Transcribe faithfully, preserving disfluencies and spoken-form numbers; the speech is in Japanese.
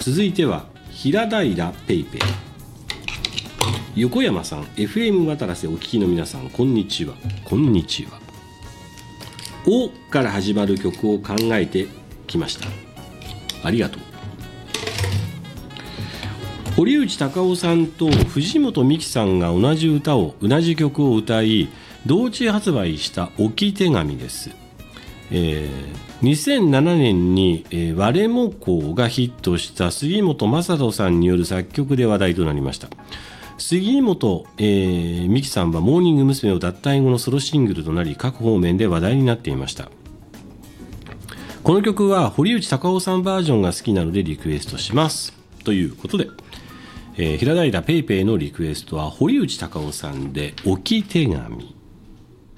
続いては平平ペイペイ。横山さん、 エフエム 渡良瀬お聞きの皆さん、こんにちは。こんにちは。おから始まる曲を考えてきました。ありがとう。堀内孝雄さんと藤本美貴さんが同じ歌を同じ曲を歌い同時発売した置き手紙です。えー、にせんななねんに、えー、我もこうがヒットした杉本雅人さんによる作曲で話題となりました。杉本、えー、美貴さんはモーニング娘。を脱退後のソロシングルとなり各方面で話題になっていました。この曲は堀内孝雄さんバージョンが好きなのでリクエストしますということで、えー、平平ペイペイのリクエストは堀内孝雄さんで置き手紙。